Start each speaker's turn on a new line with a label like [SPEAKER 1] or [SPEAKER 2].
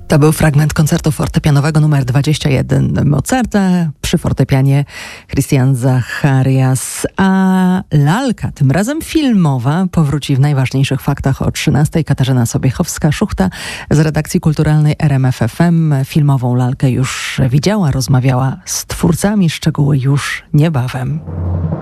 [SPEAKER 1] To był fragment koncertu fortepianowego nr 21 Mozarta przy fortepianie Christian Zacharias. A lalka, tym razem filmowa, powróci w najważniejszych faktach o 13:00. Katarzyna Sobiechowska-Szuchta z redakcji kulturalnej RMF FM. Filmową lalkę już widziała, rozmawiała z twórcami, szczegóły już niebawem.